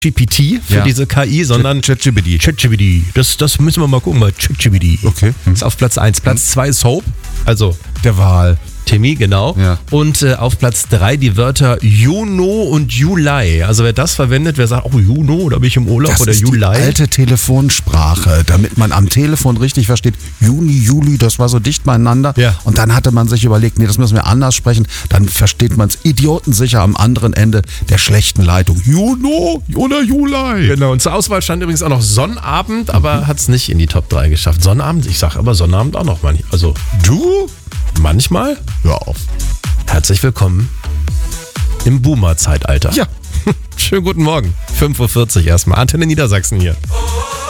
GPT für diese KI, sondern ChatGPT. Das müssen wir mal gucken, mal ChatGPT. Okay. Ist auf Platz 1. Platz 2 ist Hope, also Der Wahl. Timmy, genau. Ja. Und auf Platz 3 die Wörter Juno und Juli. Also wer das verwendet, wer sagt, oh Juno, da bin ich im Urlaub, Das oder ist Juli. die alte Telefonsprache, damit man am Telefon richtig versteht. Juni, Juli, das war so dicht beieinander. Ja. Und dann hatte man sich überlegt, nee, das müssen wir anders sprechen. Dann versteht man es idiotensicher am anderen Ende der schlechten Leitung. Juno oder Juli. Genau, und zur Auswahl stand übrigens auch noch Sonnabend, aber hat es nicht in die Top 3 geschafft. Sonnabend, ich sag aber Sonnabend auch noch mal. Also Du? manchmal. Hör auf. Herzlich willkommen im Boomer-Zeitalter. Ja. Schönen guten Morgen. 5:40 Uhr erstmal. Antenne Niedersachsen hier.